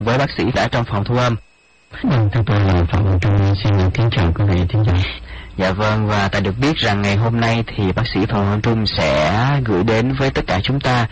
với bác sĩ đã trong phòng thu âm. Thưa tôi là Phạm Hồng Trung, xin kính chào quý vị thính giả. Dạ vâng, và ta được biết rằng ngày hôm nay thì bác sĩ Phạm Hồng Trung sẽ gửi đến với tất cả chúng ta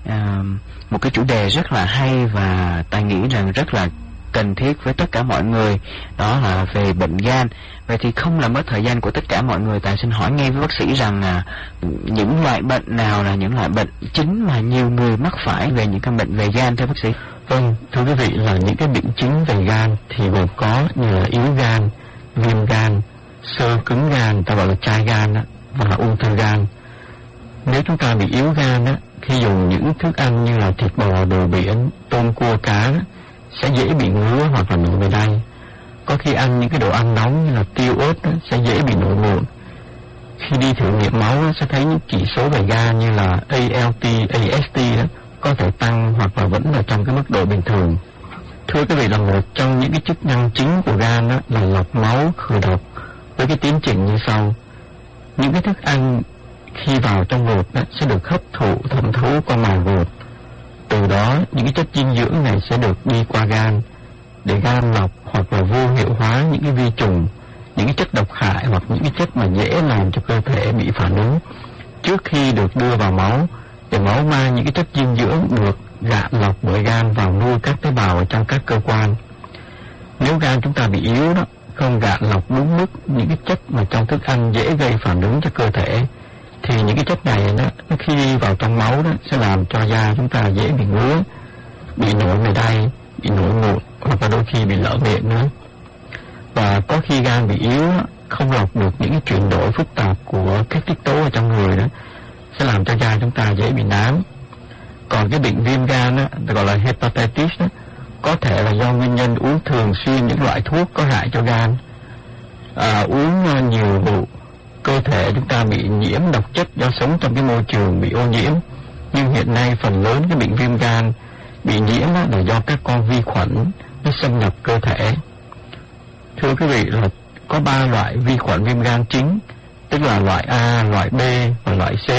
một cái chủ đề rất là hay và ta nghĩ rằng rất là cần thiết với tất cả mọi người, đó là về bệnh gan. Vậy thì không làm mất thời gian của tất cả mọi người, ta xin hỏi ngay với bác sĩ rằng những loại bệnh nào là những loại bệnh chính mà nhiều người mắc phải về những căn bệnh về gan thưa bác sĩ? Vâng, thưa quý vị, là những cái bệnh chính về gan thì gồm có như là yếu gan, viêm gan, xơ cứng gan, ta gọi là chai gan và ung thư gan. Nếu chúng ta bị yếu gan khi dùng những thức ăn như là thịt bò, đồ biển, tôm cua cá sẽ dễ bị ngứa hoặc là nổi mề đay. Có khi ăn những cái đồ ăn nóng như là tiêu ớt sẽ dễ bị nổi mụn. Khi đi thử nghiệm máu sẽ thấy những chỉ số về gan như là ALT, AST có thể tăng hoặc là vẫn ở trong cái mức độ bình thường. Thưa quý vị, là một trong những cái chức năng chính của gan là lọc máu, khử độc với cái tiến trình như sau. Những cái thức ăn khi vào trong ruột sẽ được hấp thụ thẩm thấu qua màng ruột. Từ đó những cái chất dinh dưỡng này sẽ được đi qua gan để gan lọc hoặc là vô hiệu hóa những cái vi trùng, những cái chất độc hại hoặc những cái chất mà dễ làm cho cơ thể bị phản ứng trước khi được đưa vào máu, để máu mang những cái chất dinh dưỡng được gạn lọc bởi gan vào nuôi các tế bào ở trong các cơ quan. Nếu gan chúng ta bị yếu không gạn lọc đúng mức những cái chất mà trong thức ăn dễ gây phản ứng cho cơ thể, thì những cái chất này khi đi vào trong máu sẽ làm cho da chúng ta dễ bị ngứa, bị nổi mề đay, bị nổi mụn hoặc là đôi khi bị lở miệng nữa. Và có khi gan bị yếu không lọc được những cái chuyển đổi phức tạp của các tiết tố ở trong người sẽ làm cho da chúng ta dễ bị nám. Còn cái bệnh viêm gan gọi là hepatitis có thể là do nguyên nhân uống thường xuyên những loại thuốc có hại cho gan, uống nhiều vụ, cơ thể chúng ta bị nhiễm độc chất do sống trong cái môi trường bị ô nhiễm. Nhưng hiện nay phần lớn cái bệnh viêm gan bị nhiễm là do các con vi khuẩn nó xâm nhập cơ thể. Thưa quý vị, là có 3 loại vi khuẩn viêm gan chính, tức là loại A, loại B và loại C.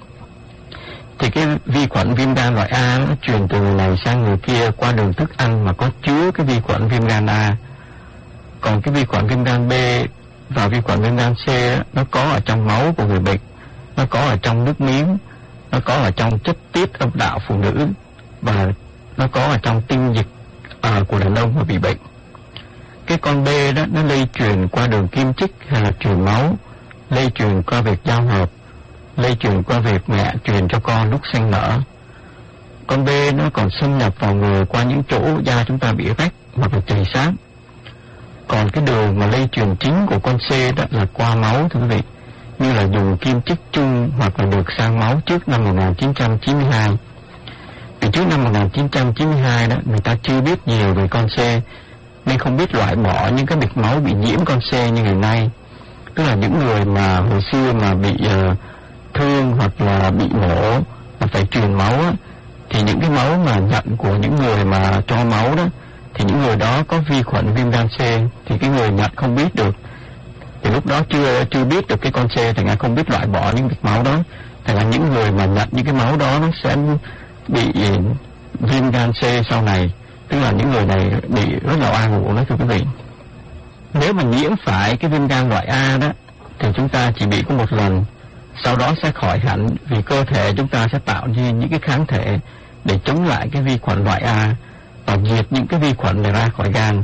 Thì cái vi khuẩn viêm gan loại A nó truyền từ người này sang người kia qua đường thức ăn mà có chứa cái vi khuẩn viêm gan A. Còn cái vi khuẩn viêm gan B và vi khuẩn viêm gan C nó có ở trong máu của người bệnh, nó có ở trong nước miếng, nó có ở trong chất tiết âm đạo phụ nữ và nó có ở trong tinh dịch của đàn ông mà bị bệnh. Cái con B nó lây truyền qua đường kim chích hay là truyền máu, lây truyền qua việc giao hợp, lây truyền qua việc mẹ truyền cho con lúc sinh nở. Con B nó còn xâm nhập vào người qua những chỗ da chúng ta bị rách hoặc là chảy xát. Còn cái đường mà lây truyền chính của con C là qua máu, thưa quý vị, như là dùng kim chích chung hoặc là được sang máu trước năm 1992. Vì trước năm 1992 người ta chưa biết nhiều về con C, nên không biết loại bỏ những cái mạch máu bị nhiễm con C như ngày nay. Tức là những người mà hồi xưa mà bị thương hoặc là bị mổ mà phải truyền máu thì những cái máu mà nhận của những người mà cho máu thì những người đó có vi khuẩn viêm gan C, thì cái người nhận không biết được. Thì lúc đó chưa biết được cái con C, thì ngài không biết loại bỏ những mạch máu đó. Thì là những người mà nhận những cái máu đó nó sẽ bị viêm gan C sau này. Tức là những người này bị rất là oan uổng đó, thưa quý vị. Nếu mà nhiễm phải cái viêm gan loại A thì chúng ta chỉ bị có một lần, sau đó sẽ khỏi hẳn, vì cơ thể chúng ta sẽ tạo ra những cái kháng thể để chống lại cái vi khuẩn loại A và diệt những cái vi khuẩn này ra khỏi gan.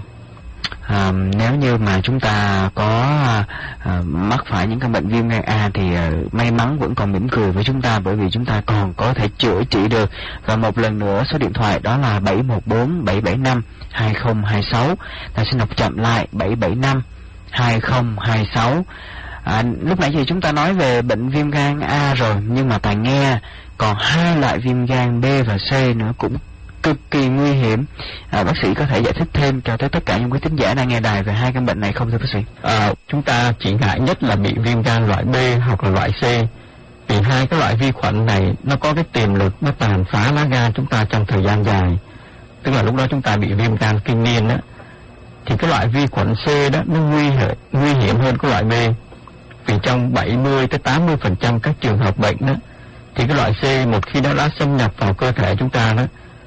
Nếu như mà chúng ta có mắc phải những căn bệnh viêm gan A thì may mắn vẫn còn mỉm cười với chúng ta, bởi vì chúng ta còn có thể chữa trị được. Và một lần nữa số điện thoại đó là 714 775 2026. Ta xin đọc chậm lại 775 2026. Lúc nãy giờ chúng ta nói về bệnh viêm gan A rồi, nhưng mà ta nghe còn 2 loại viêm gan B và C nữa cũng cực kỳ nguy hiểm. Bác sĩ có thể giải thích thêm cho tới tất cả những quý thính giả đang nghe đài về 2 căn bệnh này không thưa bác sĩ? Chúng ta chỉ ngại nhất là bị viêm gan loại B hoặc là loại C, vì 2 cái loại vi khuẩn này nó có cái tiềm lực nó tàn phá lá gan chúng ta trong thời gian dài. Tức là lúc đó chúng ta bị viêm gan kinh niên thì cái loại vi khuẩn C nó nguy hiểm hơn cái loại B, vì trong 70-80% các trường hợp bệnh thì cái loại C một khi nó đã xâm nhập vào cơ thể chúng ta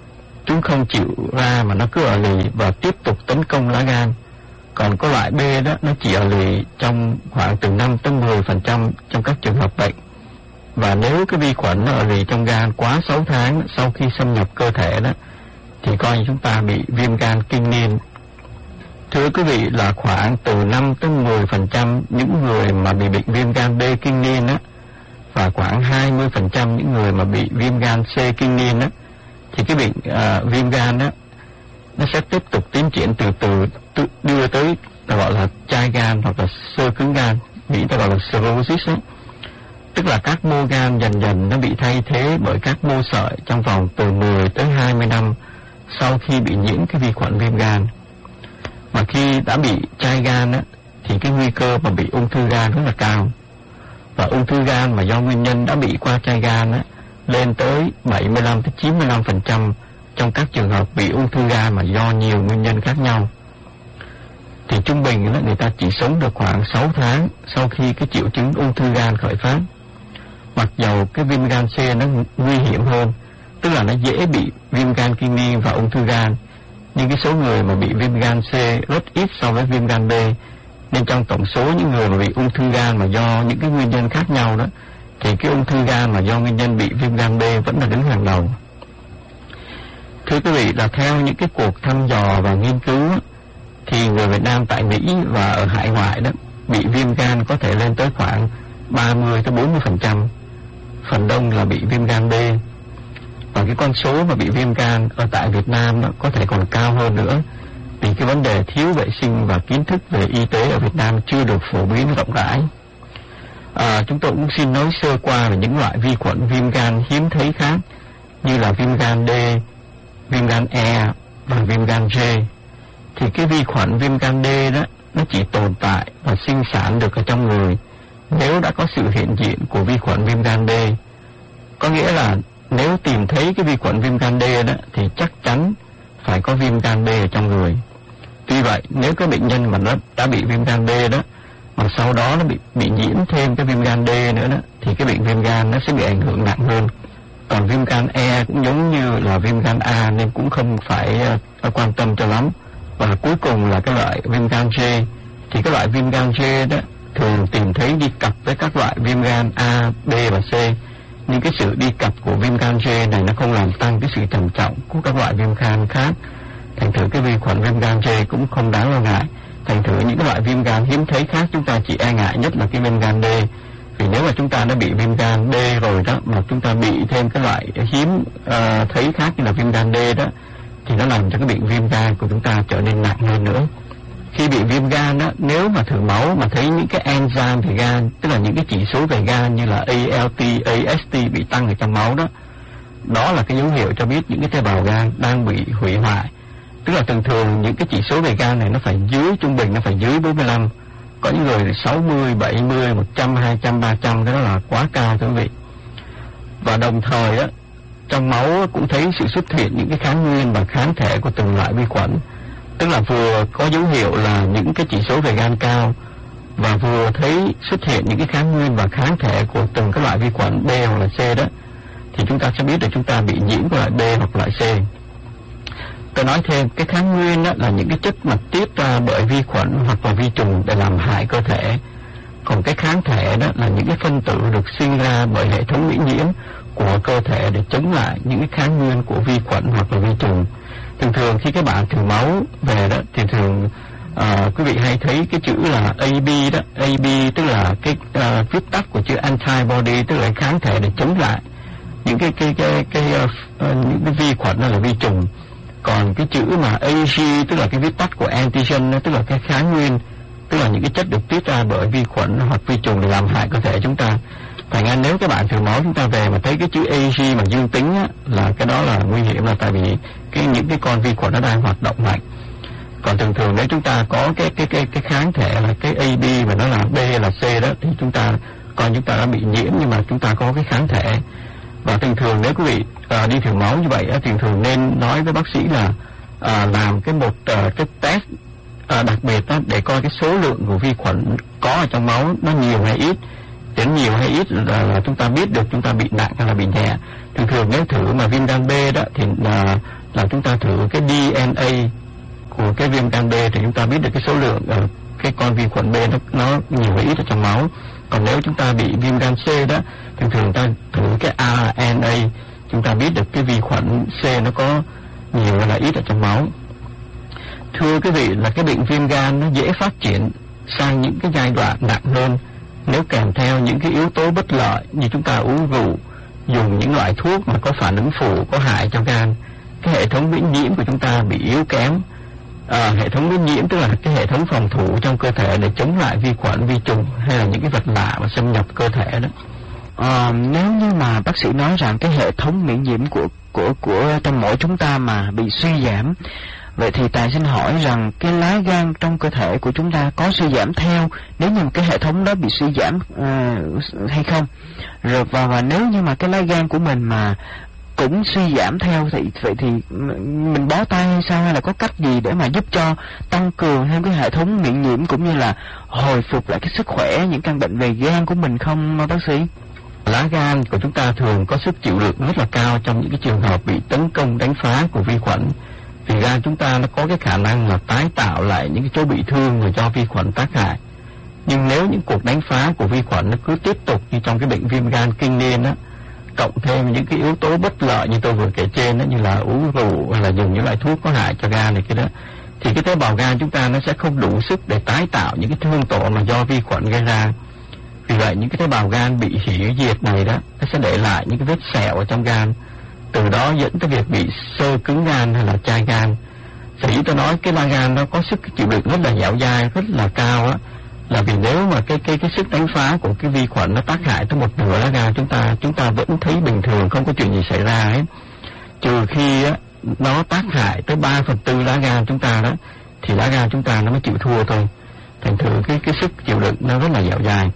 chúng không chịu ra mà nó cứ ở lì và tiếp tục tấn công lá gan. Còn có loại B đó, nó chỉ ở lì trong khoảng từ 5 tới 10% trong các trường hợp bệnh. Và nếu cái vi khuẩn nó ở lì trong gan quá 6 tháng sau khi xâm nhập cơ thể đó, thì coi như chúng ta bị viêm gan kinh niên. Thưa quý vị, là khoảng từ 5 tới 10% những người mà bị bệnh viêm gan B kinh niên á, và khoảng 20% những người mà bị viêm gan C kinh niên á, thì cái bệnh viêm gan đó nó sẽ tiếp tục tiến triển từ từ đưa tới ta gọi là chai gan hoặc là xơ cứng gan, Mỹ ta gọi là cirrhosis ấy. Tức là các mô gan dần dần nó bị thay thế bởi các mô sợi trong vòng từ 10 tới 20 năm sau khi bị nhiễm cái vi khuẩn viêm gan. Mà khi đã bị chai gan á, thì cái nguy cơ mà bị ung thư gan rất là cao. Và ung thư gan mà do nguyên nhân đã bị qua chai gan á, lên tới 75 tới 95% trong các trường hợp bị ung thư gan mà do nhiều nguyên nhân khác nhau. Thì trung bình đó, người ta chỉ sống được khoảng 6 tháng sau khi cái triệu chứng ung thư gan khởi phát. Mặc dầu cái viêm gan C nó nguy hiểm hơn, tức là nó dễ bị viêm gan kinh niên và ung thư gan, nhưng cái số người mà bị viêm gan C rất ít so với viêm gan B, nên trong tổng số những người mà bị ung thư gan mà do những cái nguyên nhân khác nhau đó, thì cái ung thư gan mà do nguyên nhân bị viêm gan B vẫn là đứng hàng đầu. Thưa quý vị, là theo những cái cuộc thăm dò và nghiên cứu thì người Việt Nam tại Mỹ và ở hải ngoại đó bị viêm gan có thể lên tới khoảng 30 tới 40%, phần đông là bị viêm gan B. Và cái con số mà bị viêm gan ở tại Việt Nam đó có thể còn cao hơn nữa, vì cái vấn đề thiếu vệ sinh và kiến thức về y tế ở Việt Nam chưa được phổ biến rộng rãi. Chúng tôi cũng xin nói sơ qua về những loại vi khuẩn viêm gan hiếm thấy khác, như là viêm gan D, viêm gan E và viêm gan G. Thì cái vi khuẩn viêm gan D đó, nó chỉ tồn tại và sinh sản được ở trong người nếu đã có sự hiện diện của vi khuẩn viêm gan D. Có nghĩa là nếu tìm thấy cái vi khuẩn viêm gan D đó, thì chắc chắn phải có viêm gan B ở trong người. Tuy vậy, nếu cái bệnh nhân mà nó đã bị viêm gan B đó, mà sau đó nó bị nhiễm thêm cái viêm gan D nữa đó, thì cái bệnh viêm gan nó sẽ bị ảnh hưởng nặng hơn. Còn viêm gan E cũng giống như là viêm gan A nên cũng không phải quan tâm cho lắm. Và cuối cùng là cái loại viêm gan G. Thì cái loại viêm gan G đó thường tìm thấy đi cặp với các loại viêm gan A, B và C. Nhưng cái sự đi cặp của viêm gan G này nó không làm tăng cái sự trầm trọng của các loại viêm gan khác. Thành thử cái vi khuẩn viêm gan G cũng không đáng lo ngại. Thành thử những cái loại viêm gan hiếm thấy khác chúng ta chỉ e ngại nhất là cái viêm gan D. Vì nếu mà chúng ta đã bị viêm gan D rồi đó, mà chúng ta bị thêm cái loại hiếm thấy khác như là viêm gan D đó, thì nó làm cho cái bệnh viêm gan của chúng ta trở nên nặng hơn nữa. Khi bị viêm gan đó, nếu mà thử máu mà thấy những cái enzyme về gan, tức là những cái chỉ số về gan như là ALT, AST bị tăng ở trong máu đó, đó là cái dấu hiệu cho biết những cái tế bào gan đang bị hủy hoại. Tức là thường thường những cái chỉ số về gan này nó phải dưới, trung bình nó phải dưới 45. Có những người 60, 70, 100, 200, 300, cái đó là quá cao thưa quý vị. Và đồng thời á, trong máu cũng thấy sự xuất hiện những cái kháng nguyên và kháng thể của từng loại vi khuẩn. Tức là vừa có dấu hiệu là những cái chỉ số về gan cao, và vừa thấy xuất hiện những cái kháng nguyên và kháng thể của từng cái loại vi khuẩn B hoặc là C đó, thì chúng ta sẽ biết là chúng ta bị nhiễm của loại B hoặc loại C. Tôi nói thêm, cái kháng nguyên đó là những cái chất mà tiết ra bởi vi khuẩn hoặc là vi trùng để làm hại cơ thể. Còn cái kháng thể đó là những cái phân tử được sinh ra bởi hệ thống miễn nhiễm của cơ thể để chống lại những cái kháng nguyên của vi khuẩn hoặc là vi trùng. Thường thường khi các bạn thử máu về đó thì thường quý vị hay thấy cái chữ là AB đó. AB tức là cái viết tắt của chữ antibody, tức là kháng thể để chống lại những những cái vi khuẩn đó là vi trùng. Còn cái chữ mà AG tức là cái viết tắt của antigen đó, tức là cái kháng nguyên, tức là những cái chất được tiết ra bởi vi khuẩn hoặc vi trùng để làm hại cơ thể chúng ta. Thành ra nếu các bạn thử máu chúng ta về mà thấy cái chữ AG mà dương tính á, là cái đó là nguy hiểm, là tại vì những cái con vi khuẩn nó đang hoạt động mạnh. Còn thường thường nếu chúng ta có cái kháng thể là cái AB mà nó là B là C đó, thì chúng ta coi chúng ta đã bị nhiễm nhưng mà chúng ta có cái kháng thể. Và thường thường nếu quý vị đi thử máu như vậy thì thường nên nói với bác sĩ là làm cái test đặc biệt đó, để coi cái số lượng của vi khuẩn có ở trong máu nó nhiều hay ít. Đến nhiều hay ít là chúng ta biết được chúng ta bị nặng hay là bị nhẹ. Thường thường nếu thử mà viêm gan B đó thì là chúng ta thử cái DNA của cái viêm gan B thì chúng ta biết được cái số lượng cái con vi khuẩn B nó nhiều hay ít ở trong máu. Còn nếu chúng ta bị viêm gan C đó, thường thường ta thử cái RNA, chúng ta biết được cái vi khuẩn C nó có nhiều hay là ít ở trong máu. Thưa quý vị, là cái bệnh viêm gan nó dễ phát triển sang những cái giai đoạn nặng hơn nếu kèm theo những cái yếu tố bất lợi như chúng ta uống rượu, dùng những loại thuốc mà có phản ứng phụ có hại cho gan. Cái hệ thống miễn nhiễm của chúng ta bị yếu kém. Hệ thống miễn nhiễm tức là cái hệ thống phòng thủ trong cơ thể để chống lại vi khuẩn, vi trùng hay là những cái vật lạ mà xâm nhập cơ thể đó. Nếu như mà bác sĩ nói rằng cái hệ thống miễn nhiễm của trong mỗi chúng ta mà bị suy giảm, vậy thì Tài xin hỏi rằng cái lá gan trong cơ thể của chúng ta có suy giảm theo nếu như cái hệ thống đó bị suy giảm hay không? Rồi và nếu như mà cái lá gan của mình mà cũng suy giảm theo thì vậy thì mình bó tay hay sao, hay là có cách gì để mà giúp cho tăng cường thêm cái hệ thống miễn nhiễm cũng như là hồi phục lại cái sức khỏe, những căn bệnh về gan của mình không bác sĩ? Lá gan của chúng ta thường có sức chịu đựng rất là cao trong những cái trường hợp bị tấn công đánh phá của vi khuẩn. Vì gan chúng ta nó có cái khả năng là tái tạo lại những cái chỗ bị thương mà do vi khuẩn tác hại. Nhưng nếu những cuộc đánh phá của vi khuẩn nó cứ tiếp tục như trong cái bệnh viêm gan kinh niên á, cộng thêm những cái yếu tố bất lợi như tôi vừa kể trên đó, như là uống rượu hay là dùng những loại thuốc có hại cho gan này kia đó, thì cái tế bào gan chúng ta nó sẽ không đủ sức để tái tạo những cái thương tổn mà do vi khuẩn gây ra. Vì vậy những cái tế bào gan bị hủy diệt này đó, nó sẽ để lại những cái vết sẹo ở trong gan, từ đó dẫn tới việc bị xơ cứng gan hay là chai gan. Sở dĩ tôi nói cái lá gan nó có sức chịu đựng rất là dẻo dai, rất là cao á, là vì nếu mà cái sức đánh phá của cái vi khuẩn nó tác hại tới một nửa lá gan chúng ta vẫn thấy bình thường, không có chuyện gì xảy ra ấy. Trừ khi á nó tác hại tới 3/4 lá gan chúng ta đó, thì lá gan chúng ta nó mới chịu thua thôi. Thành thử cái sức chịu đựng nó rất là dẻo dai.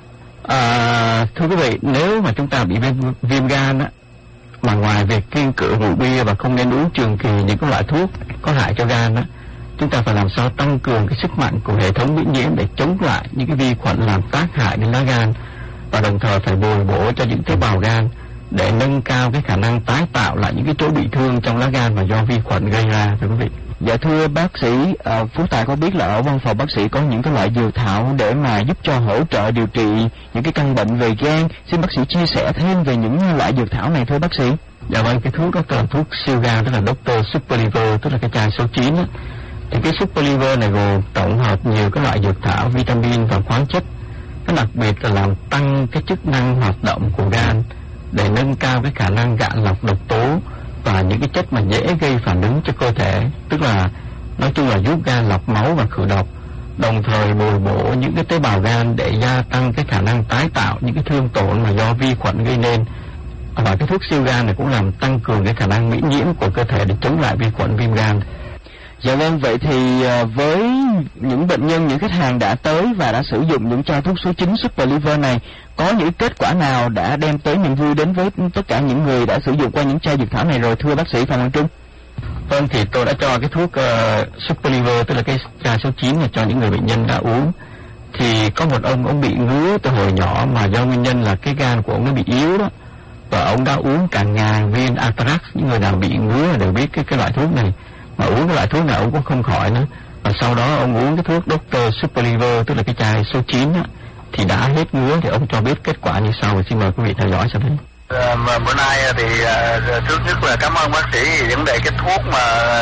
Thưa quý vị, nếu mà chúng ta bị viêm gan á, mà ngoài việc kiêng cữ rượu bia và không nên uống trường kỳ những cái loại thuốc có hại cho gan á, chúng ta phải làm sao tăng cường cái sức mạnh của hệ thống miễn nhiễm để chống lại những cái vi khuẩn làm tác hại đến lá gan, và đồng thời phải bồi bổ cho những tế bào gan để nâng cao cái khả năng tái tạo lại những cái chỗ bị thương trong lá gan mà do vi khuẩn gây ra, thưa quý vị. Dạ thưa bác sĩ, Phú Tài có biết là ở văn phòng bác sĩ có những cái loại dược thảo để mà giúp cho hỗ trợ điều trị những cái căn bệnh về gan. Xin bác sĩ chia sẻ thêm về những loại dược thảo này thưa bác sĩ. Dạ vâng, cái thuốc đó là thuốc siêu gan, tức là Dr. Super Liver, tức là cái chai số 9 á. Thì cái Super Liver này gồm tổng hợp nhiều các loại dược thảo, vitamin và khoáng chất. Nó đặc biệt là làm tăng cái chức năng hoạt động của gan để nâng cao cái khả năng gạn lọc độc tố và những cái chất mà dễ gây phản ứng cho cơ thể, tức là nói chung là giúp gan lọc máu và khử độc, đồng thời bồi bổ những cái tế bào gan để gia tăng cái khả năng tái tạo những cái thương tổn mà do vi khuẩn gây nên. Và cái thuốc siêu gan này cũng làm tăng cường cái khả năng miễn nhiễm của cơ thể để chống lại vi khuẩn viêm gan. Dạ vâng, vậy thì với những bệnh nhân, những khách hàng đã tới và đã sử dụng những chai thuốc số 9 Super Liver này, có những kết quả nào đã đem tới niềm vui đến với tất cả những người đã sử dụng qua những chai dược thảo này rồi thưa bác sĩ Phạm Văn Trung? Vâng, thì tôi đã cho cái thuốc Super Liver, tức là cái chai số 9 này cho những người bệnh nhân đã uống. Thì có một ông bị ngứa từ hồi nhỏ mà do nguyên nhân là cái gan của ông nó bị yếu đó, và ông đã uống cả ngàn viên Atarax. Những người nào bị ngứa đều biết cái loại thuốc này, mà uống cái loại thuốc này ông cũng không khỏi nữa. Và sau đó ông uống cái thuốc Dr. Super Liver, tức là cái chai số 9 á, thì đã hết ngứa. Thì ông cho biết kết quả như sau, và xin mời quý vị theo dõi xem thấy. Bữa nay thì trước nhất là cảm ơn bác sĩ vì vấn đề cái thuốc mà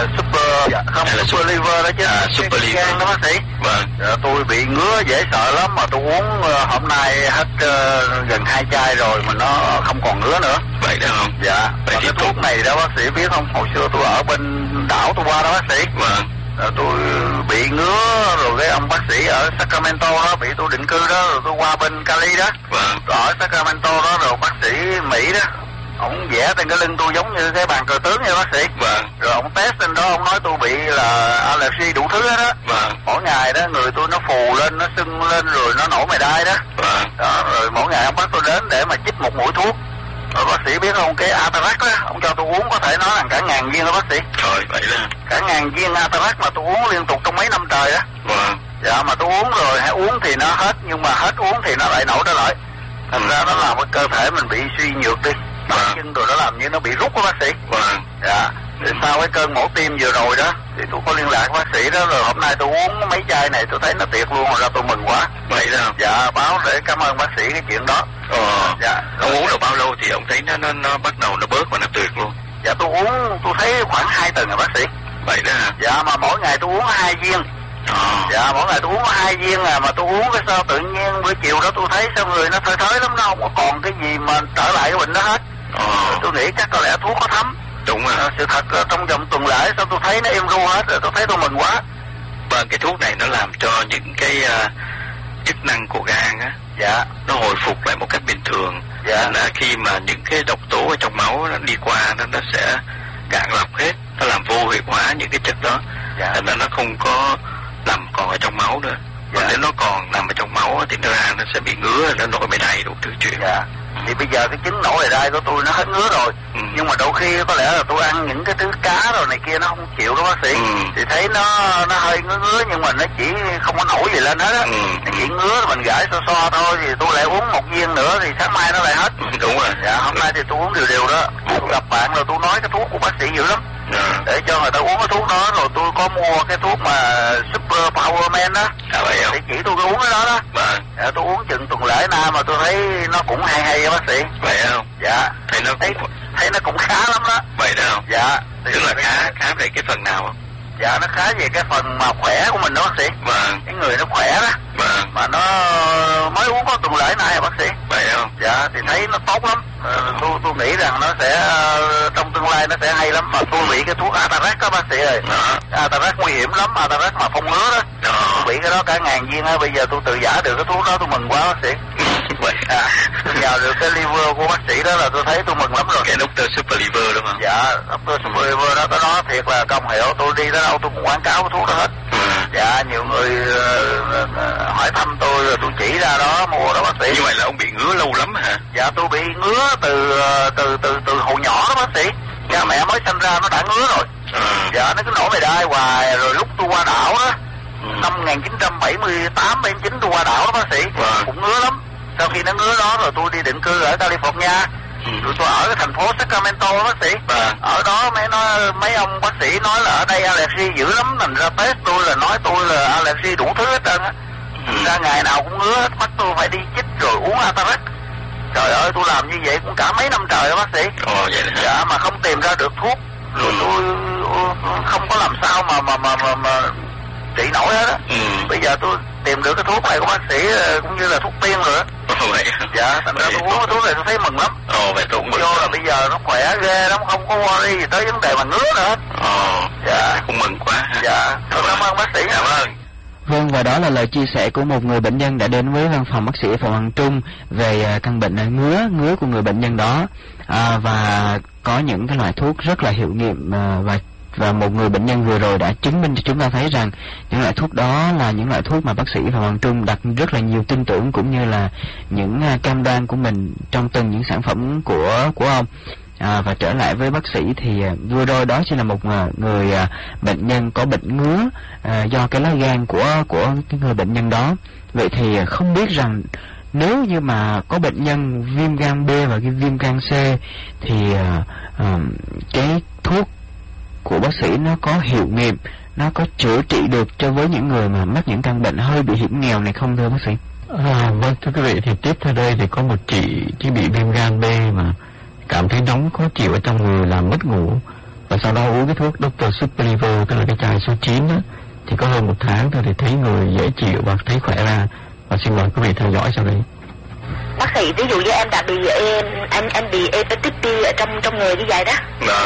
Super Liver đó chứ. Super Liver đó bác sĩ. Vâng. Tôi bị ngứa dễ sợ lắm, mà tôi uống hôm nay hết gần 2 chai rồi mà nó không còn ngứa nữa. Vậy đó không? Dạ. Vậy cái thuốc này đó bác sĩ biết không? Hồi xưa tôi ở bên đảo tôi qua đó bác sĩ. Vâng. Tôi bị ngứa rồi cái ông bác sĩ ở Sacramento đó bị tôi định cư đó, rồi tôi qua bên Cali đó. Vâng. Ở Sacramento đó rồi bác sĩ Mỹ đó, ông vẽ trên cái lưng tôi giống như cái bàn cờ tướng nha bác sĩ. Vâng. Rồi ông test trên đó, ông nói tôi bị là allergy đủ thứ hết đó. Vâng. Mỗi ngày đó người tôi nó phù lên, nó sưng lên rồi nó nổi mày đai đó. Vâng. Đó, rồi mỗi ngày ông bắt tôi đến để mà chích một mũi thuốc. Rồi bác sĩ biết không, cái Atarax đó, ông cho tôi uống có thể nói là cả 1000 viên đó bác sĩ. Trời, vậy đó. Cả 1000 viên Atarax mà tôi uống liên tục trong mấy năm trời đó. Vâng. Dạ, mà tôi uống rồi, hãy uống thì nó hết, nhưng mà hết uống thì nó lại nổi trở lại. Thành ra nó làm cái cơ thể mình bị suy nhược đi. Vâng. Nhưng rồi nó làm như nó bị rút đó bác sĩ. Vâng. Dạ. Thì sau cái cơn mổ tim vừa rồi đó thì tôi có liên lạc bác sĩ đó, rồi hôm nay tôi uống mấy chai này tôi thấy nó tuyệt luôn, rồi tôi mừng quá. Vậy đó. Dạ, báo để cảm ơn bác sĩ cái chuyện đó. Dạ. Ông uống được bao lâu thì ông thấy nó bắt đầu nó bớt và nó tuyệt luôn? Dạ tôi uống tôi thấy khoảng 2 tuần rồi bác sĩ. Vậy đó hả? Dạ mà mỗi ngày tôi uống 2 viên. Dạ mỗi ngày tôi uống 2 viên mà tôi uống cái sao tự nhiên bữa chiều đó tôi thấy sao người nó thơi thới lắm, nó không có còn cái gì mà trở lại cái bệnh đó hết. Tôi nghĩ chắc có lẽ thuốc có thấm. Đúng rồi. Sự thật trong vòng tuần lễ sao tôi thấy nó im ru hết rồi, tôi thấy tôi mừng quá. Vâng, cái thuốc này nó làm cho những cái chức năng của gan á, dạ, nó hồi phục lại một cách bình thường. Dạ. Nên là khi mà những cái độc tố ở trong máu nó đi qua nó sẽ cạn lọc hết, nó làm vô hiệu hóa những cái chất đó. Dạ. Nên là nó không có nằm còn ở trong máu nữa. Còn Dạ. nếu nó còn nằm ở trong máu thì nó ra nó sẽ bị ngứa, nó nổi mề đay đủ thứ chuyện. Dạ. Thì bây giờ cái chứng nổi đai của tôi nó hết ngứa rồi. Nhưng mà đôi khi có lẽ là tôi ăn những cái thứ cá rồi này kia nó không chịu đó bác sĩ. Thì thấy nó hơi ngứa nhưng mà nó chỉ không có nổi gì lên hết á. Nó chỉ ngứa mình gãi so thôi, thì tôi lại uống 1 viên nữa thì sáng mai nó lại hết. Đúng rồi. Dạ hôm nay thì tôi uống đều đó. Tôi gặp bạn rồi tôi nói cái thuốc của bác sĩ dữ lắm. Để cho người ta uống cái thuốc đó, rồi tôi có mua cái thuốc mà Super Power Man đó. Vậy không? Để chỉ tôi uống cái đó đó. Vâng. Dạ, tôi uống chừng tuần lễ nay mà tôi thấy nó cũng hay bác sĩ. Vậy không? Dạ. Thấy nó cũng khá lắm đó. Vậy đó không? Dạ. Tức là khá về cái phần nào không? Dạ nó khá về cái phần mà khỏe của mình đó bác sĩ. Vâng. Cái người nó khỏe đó. Vâng. Mà nó mới uống có tuần lễ nay bác sĩ. Vậy không? Dạ thì thấy nó tốt lắm. Tôi nghĩ rằng nó sẽ trong tương lai nó sẽ hay lắm. Mà tôi bị cái thuốc Atarax đó bác sĩ ơi. Atarax nguy hiểm lắm, Atarax mà phong ngứa đó. Tôi bị cái đó cả 1000 viên á, bây giờ tôi tự giả được cái thuốc đó tôi mừng quá bác sĩ. Vậy. Tôi nhờ được cái liver của bác sĩ đó là tôi thấy tôi mừng lắm rồi. Cái Dr. Super Liver đúng không? Dạ, Dr. Super Liver đó, cái đó thiệt là công hiệu, tôi đi tới đâu tôi cũng quảng cáo cái thuốc đó hết. Dạ, nhiều người hỏi thăm tôi rồi tôi chỉ ra đó mua đó bác sĩ. Như vậy là ông bị ngứa lâu lắm hả? Dạ, tôi bị ngứa từ hồi nhỏ đó bác sĩ. Cha mẹ mới sinh ra nó đã ngứa rồi. Dạ, nó cứ nổi mề đai hoài, rồi lúc tôi qua đảo đó, năm 1978, 79 tôi qua đảo đó bác sĩ, cũng ngứa lắm. Sau khi nó ngứa đó rồi tôi đi định cư ở California. Rồi tôi ở cái thành phố Sacramento đó bác sĩ. Ở đó mấy ông bác sĩ nói là ở đây allergy dữ lắm, thành ra test tôi là nói tôi là allergy đủ thứ hết trơn á. Ra ngày nào cũng ngứa hết, bắt tôi phải đi chích rồi uống Atarax. Trời ơi, tôi làm như vậy cũng cả mấy năm trời đó bác sĩ. Vậy đó. Dạ, mà không tìm ra được thuốc. Rồi tôi không có làm sao mà trị nổi hết á. Bây giờ tôi tìm được cái thuốc này của bác sĩ cũng như là thuốc tiên rồi á. Vậy. Dạ, thành ra tôi uống cái thuốc này tôi thấy mừng lắm. Vậy tôi cũng mừng. Vô là bây giờ nó khỏe ghê lắm, không có worry gì tới vấn đề mà ngứa nữa hết. Dạ. Cũng mừng quá. Dạ, tôi cảm ơn bác sĩ. Cảm ơn. Vâng, và đó là lời chia sẻ của một người bệnh nhân đã đến với văn phòng bác sĩ Phạm Hoàng Trung về căn bệnh ngứa của người bệnh nhân đó, và có những cái loại thuốc rất là hiệu nghiệm, và một người bệnh nhân vừa rồi đã chứng minh cho chúng ta thấy rằng những loại thuốc đó là những loại thuốc mà bác sĩ Phạm Hoàng Trung đặt rất là nhiều tin tưởng, cũng như là những cam đoan của mình trong từng những sản phẩm của ông. Và trở lại với bác sĩ thì vừa rồi đó chỉ là một người bệnh nhân có bệnh ngứa do cái lá gan của cái người bệnh nhân đó. Vậy thì không biết rằng nếu như mà có bệnh nhân viêm gan B và cái viêm gan C thì cái thuốc của bác sĩ nó có hiệu nghiệm, nó có chữa trị được cho với những người mà mắc những căn bệnh hơi bị hiểm nghèo này không thưa bác sĩ? Vâng, thưa quý vị, thì tiếp theo đây thì có một chị bị viêm gan B mà cảm thấy nóng khó chịu ở trong người, làm mất ngủ, và sau đó uống cái thuốc Dr. Super Liver, tức là cái chai số 9 đó, thì có hơn 1 tháng thôi thì thấy người dễ chịu và thấy khỏe ra. Và xin mời quý vị theo dõi sau đây. Bác sĩ, ví dụ như em đã bị em bị hepatitis B ở trong người như vậy đó,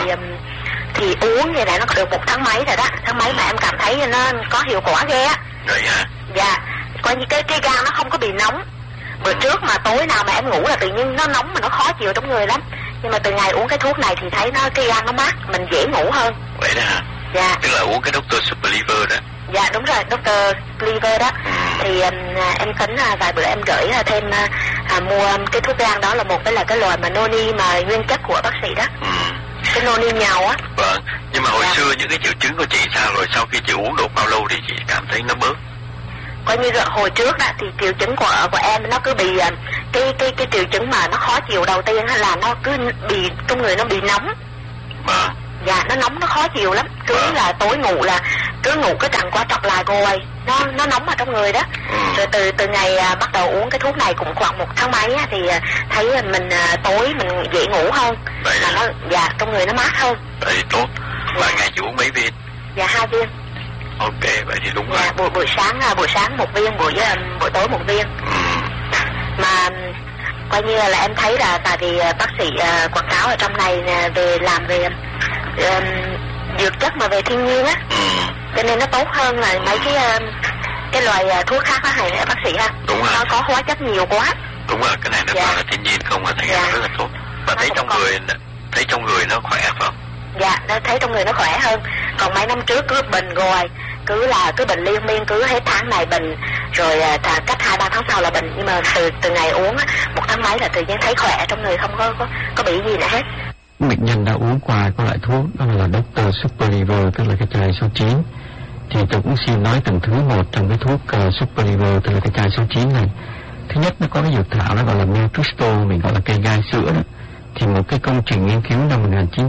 thì uống như này nó được 1 tháng mấy rồi đó, tháng mấy mà em cảm thấy nó có hiệu quả ghê á. Vậy hả? Dạ, coi như cái gan nó không có bị nóng. Bữa trước mà tối nào mà em ngủ là tự nhiên nó nóng mà nó khó chịu trong người lắm. Nhưng mà từ ngày uống cái thuốc này thì thấy cái gan nó mát, mình dễ ngủ hơn. Vậy đó hả? Dạ. Tức là uống cái Dr. Super Liver đó. Dạ đúng rồi, Dr. Liver đó. Thì em tính vài bữa em gửi thêm mua cái thuốc gan đó, là một cái là cái loại mà noni mà nguyên chất của bác sĩ đó. Cái noni nhàu á. Vâng, nhưng mà hồi xưa những cái triệu chứng của chị sao rồi, sau khi chị uống được bao lâu thì chị cảm thấy nó bớt? Coi như hồi trước đó thì triệu chứng của em nó cứ bị cái triệu chứng mà nó khó chịu đầu tiên là nó cứ bị trong người nó bị nóng. Vâng. Dạ, nó nóng, nó khó chịu lắm. Cứ là tối ngủ là cứ ngủ cái trằn qua trọc lại rồi, nó nóng ở trong người đó. Rồi từ ngày bắt đầu uống cái thuốc này cũng khoảng 1 tháng mấy á, thì thấy mình tối mình dễ ngủ hơn. Vậy mà nó dạ trong người nó mát hơn. Vậy tốt. Và ngày chị uống mấy viên? Dạ 2 viên. Ok, vậy thì đúng dạ, rồi. Buổi sáng 1 viên, buổi tối 1 viên. Mà coi như là em thấy là tại vì bác sĩ quảng cáo ở trong này về làm về dược chất mà về thiên nhiên á, cho nên nó tốt hơn là mấy cái loại thuốc khác đó hay bác sĩ ha. Đúng rồi. Nó có hóa chất nhiều quá. Đúng rồi, cái này nó toàn là thiên nhiên không, là thành ra rất là tốt. Và thấy trong người nó khỏe phải không? Dạ, nó thấy trong người nó khỏe hơn. Còn mấy năm trước cứ bệnh rồi, cứ bệnh liên miên, cứ hết tháng này bệnh, rồi cách 2-3 tháng sau là bệnh. Nhưng mà từ ngày uống 1 tháng mấy là tự nhiên thấy khỏe trong người, không có bị gì nữa hết. Bệnh nhân đã uống qua có loại thuốc đó là Dr. Super Liver, tức là cái chai số 9. Thì tôi cũng xin nói từng thứ một trong cái thuốc Super Liver, tức là cái chai số 9 này. Thứ nhất, nó có cái dược thảo nó gọi là Meltustol, mình gọi là cây gai sữa đó. Thì một cái công trình nghiên cứu năm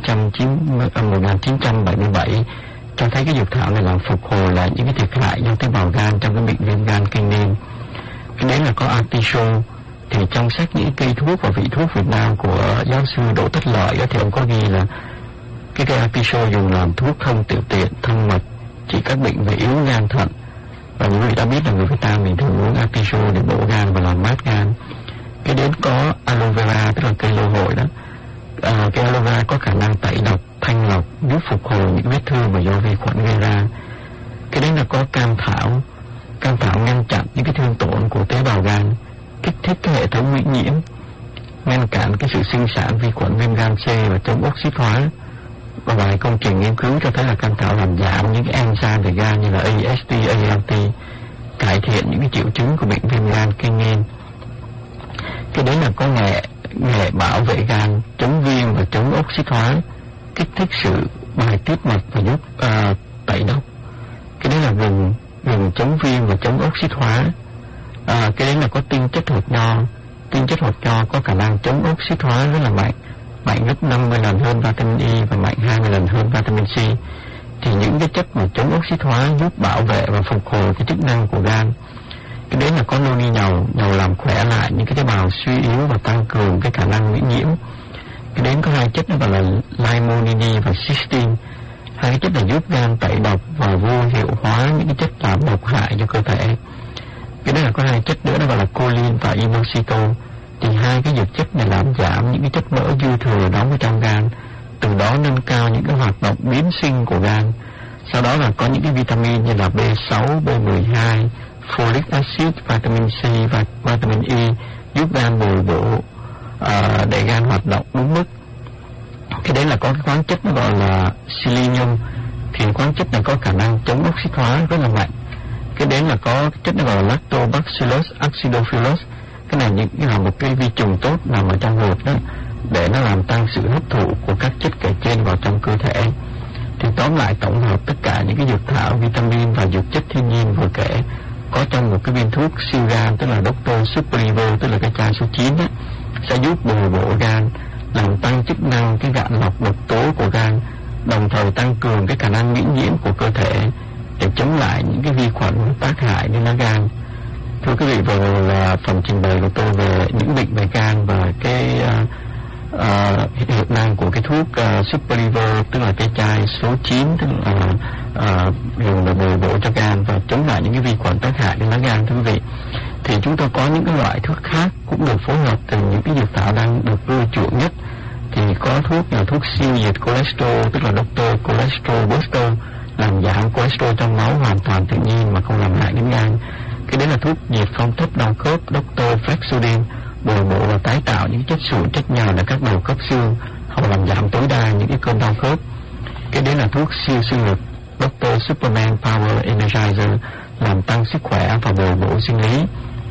1977 cho thấy cái dược thảo này làm phục hồi lại những cái thiệt hại do tế bào gan trong cái bệnh viêm gan kinh niên. Cái đấy là có artichoke. Thì trong sách những cây thuốc và vị thuốc Việt Nam của giáo sư Đỗ Tất Lợi thì ông có ghi là cái cây artichoke dùng làm thuốc thông tiểu tiện, thông mật, trị các bệnh về yếu gan thận. Và như quý vị đã biết là người Việt Nam mình thường uống artichoke để bổ gan và làm mát gan. Cái đến có aloe vera, tức là cây lô hội đó. Cái aloe vera có khả năng tẩy độc, thanh lọc, giúp phục hồi những vết thương mà do vi khuẩn gây ra. Cái đấy là có cam thảo. Cam thảo ngăn chặn những cái thương tổn của tế bào gan, kích thích cái hệ thống miễn nhiễm, ngăn cản cái sự sinh sản vi khuẩn viêm gan C và chống oxy hóa. Và vài công trình nghiên cứu cho thấy là cam thảo làm giảm những cái enzyme về gan như là AST, ALT, cải thiện những cái triệu chứng của bệnh viêm gan kinh niên. Cái đấy là có nghệ bảo vệ gan, chống viêm và chống oxy hóa, kích thích sự bài tiết mạch và giúp tẩy độc. Cái đấy là gừng chống viêm và chống oxy hóa. Cái đấy là có tinh chất hột nho. Tinh chất hột nho có khả năng chống oxy hóa rất là mạnh gấp 50 lần hơn vitamin E và mạnh 20 lần hơn vitamin C. Thì những cái chất mà chống oxy hóa giúp bảo vệ và phục hồi cái chức năng của gan. Cái đấy là có noni nhầu làm khỏe lại những cái tế bào suy yếu và tăng cường cái khả năng miễn nhiễm. Cái đấy có 2 chất nó gọi là limonene và cysteine. 2 cái chất là giúp gan tẩy độc và vô hiệu hóa những cái chất làm độc hại cho cơ thể. Cái đấy là có 2 chất nữa nó gọi là choline và inositol. Thì 2 cái dược chất này làm giảm những cái chất mỡ dư thừa đóng ở trong gan, từ đó nâng cao những cái hoạt động biến sinh của gan. Sau đó là có những cái vitamin như là B6, B12, folic acid, vitamin C và vitamin E giúp gan bồi bổ để gan hoạt động đúng mức. Cái đấy là có cái khoáng chất nó gọi là selenium. Thì khoáng chất này có khả năng chống oxy hóa rất là mạnh. Cái đấy là có chất nó gọi là Lactobacillus acidophilus. Cái này là một cái vi trùng tốt nằm ở trong ruột đó, để nó làm tăng sự hấp thụ của các chất kể trên vào trong cơ thể. Thì tóm lại, tổng hợp tất cả những cái dược thảo, vitamin và dược chất thiên nhiên vừa kể có trong một cái viên thuốc siêu gan, tức là Dr. Super Liver, tức là cái chai số 9 đó, sẽ giúp bồi bổ gan, làm tăng chức năng cái gạn lọc độc tố của gan, đồng thời tăng cường cái khả năng miễn nhiễm của cơ thể để chống lại những cái vi khuẩn tác hại đến lá gan. Thưa quý vị, vừa rồi là phần trình bày của tôi về những bệnh về gan và cái hiệu năng của cái thuốc Super Liver, tức là cái chai số 9, tức là dùng để bồi bổ cho gan và chống lại những cái vi khuẩn tác hại đến lá gan. Thưa quý vị, thì chúng tôi có những cái loại thuốc khác cũng được phối hợp từ những cái dược thảo đang được ưa chuộng nhất. Thì có thuốc là thuốc siêu diệt cholesterol, tức là Dr. Cholesterol Booster, làm giảm cholesterol trong máu hoàn toàn tự nhiên mà không làm hại đến gan. Cái đấy là thuốc diệt phong thấp đau khớp Dr. Flexodin, bồi bổ và tái tạo những chất sụn, chất nhờn ở các đầu khớp xương hoặc làm giảm tối đa những cái cơn đau khớp. Cái đấy là thuốc siêu sinh lực Dr. Superman Power Energizer, làm tăng sức khỏe và bồi bổ sinh lý.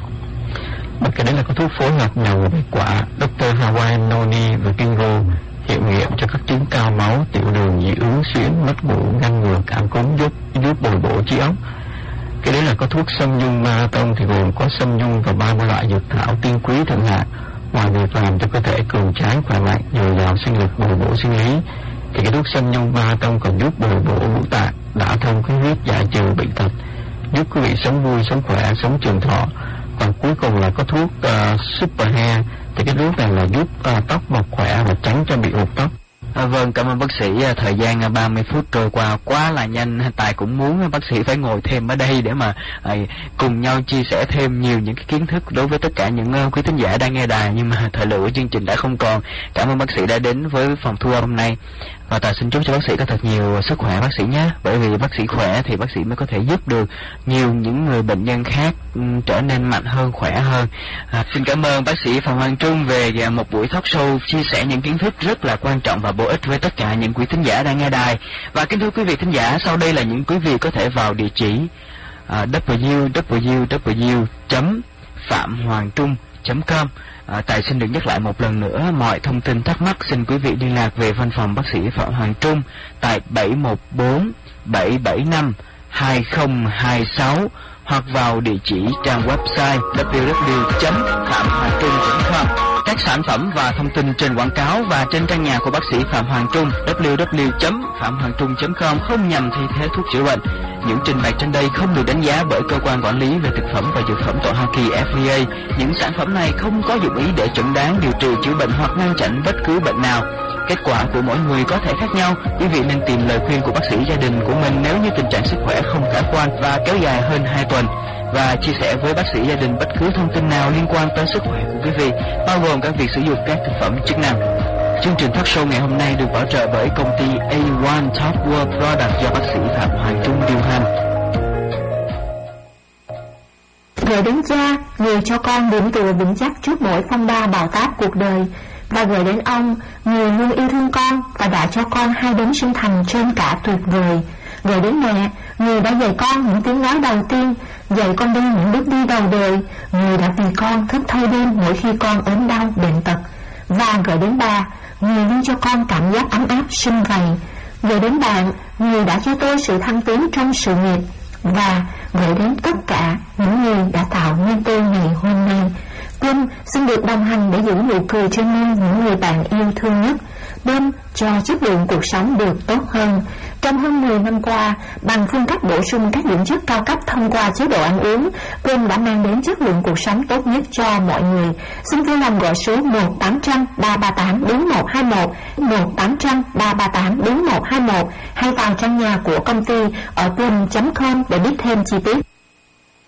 Và cái đấy là có thuốc phối hợp nhầu và quả Dr. Hawaiian Noni và Kingo, hiệu nghiệm cho các chứng cao máu, tiểu đường, dị ứng, xuyễn, mất ngủ, ngăn ngừa cảm cúm, giúp bồi bổ trí óc. Cái đấy là có thuốc sâm nhung marathon, thì gồm có sâm nhung và 30 loại dược thảo tiên quý thượng hạng. Ngoài việc làm cho cơ thể cường tráng khỏe mạnh, dồi dào sinh lực, bồi bổ sinh lý, Thì cái thuốc xanh nhông ba trong còn giúp bồi bổ ngũ tạng, đã thông khí huyết, giải trừ bệnh tật, giúp quý vị sống vui, sống khỏe, sống trường thọ. Còn cuối cùng là có thuốc Super Hair, thì cái thuốc này là giúp tóc mọc khỏe và tránh cho bị ụt tóc. Vâng, cảm ơn bác sĩ. Thời gian 30 phút trôi qua quá là nhanh. Tài cũng muốn bác sĩ phải ngồi thêm ở đây để mà cùng nhau chia sẻ thêm nhiều những cái kiến thức đối với tất cả những quý thính giả đang nghe đài, nhưng mà thời lượng của chương trình đã không còn. Cảm ơn bác sĩ đã đến với phòng thu âm hôm nay, và Tài xin chúc cho bác sĩ có thật nhiều sức khỏe bác sĩ nhé. Bởi vì bác sĩ khỏe thì bác sĩ mới có thể giúp được nhiều những người bệnh nhân khác trở nên mạnh hơn, khỏe hơn. Xin cảm ơn bác sĩ Phạm Hoàng Trung về một buổi talk show chia sẻ những kiến thức rất là quan trọng và bổ ích với tất cả những quý thính giả đang nghe đài. Và kính thưa quý vị thính giả, sau đây là những quý vị có thể vào địa chỉ www.phạm-hoàng-trung.com. Tài xin được nhắc lại một lần nữa, mọi thông tin thắc mắc xin quý vị liên lạc về văn phòng bác sĩ Phạm Hoàng Trung tại 714 775 2026 hoặc vào địa chỉ trang website www.phạm-hoàng-trung.com. Các sản phẩm và thông tin trên quảng cáo và trên trang nhà của bác sĩ Phạm Hoàng Trung www.phạm-hoàng-trung.com không nhằm thay thế thuốc chữa bệnh. Những trình bày trên đây không được đánh giá bởi cơ quan quản lý về thực phẩm và dược phẩm tại Hoa Kỳ FDA. Những sản phẩm này không có dụng ý để chẩn đoán, điều trị, chữa bệnh hoặc ngăn chặn bất cứ bệnh nào. Kết quả của mỗi người có thể khác nhau. Quý vị nên tìm lời khuyên của bác sĩ gia đình của mình nếu như tình trạng sức khỏe không khả quan và kéo dài hơn 2 tuần. Và chia sẻ với bác sĩ gia đình bất cứ thông tin nào liên quan tới sức khỏe của quý vị, bao gồm các việc sử dụng các thực phẩm chức năng. Chương trình talk show ngày hôm nay được bảo trợ bởi công ty A1 Top World Product do bác sĩ Phạm Hoàng Trung điều hành. Gửi đến cha, người cho con điểm tựa vững chắc trước mỗi phong ba bão táp cuộc đời, và gửi đến ông, người luôn yêu thương con và đã cho con 2 đấng sinh thành trên cả tuyệt vời. Gửi đến mẹ, người đã dạy con những tiếng nói đầu tiên, dạy con đi những bước đi đầu đời, người đã vì con thức thâu đêm mỗi khi con ốm đau bệnh tật. Và gửi đến bà, người luôn cho con cảm giác ấm áp sum vầy. Gửi đến bạn, người đã cho tôi sự thăng tiến trong sự nghiệp. Và gửi đến tất cả những người đã tạo nên tôi ngày hôm nay. Quân xin được đồng hành để giữ nụ cười trên môi những người bạn yêu thương nhất. Bên cho chất lượng cuộc sống được tốt hơn. Trong hơn 10 năm qua, bằng phương cách bổ sung các dưỡng chất cao cấp thông qua chế độ ăn uống, Quân đã mang đến chất lượng cuộc sống tốt nhất cho mọi người. Xin vui lòng gọi số 1-800-338-4121, 1-800-338-4121 hay vào trang nhà của công ty ở quân.com để biết thêm chi tiết.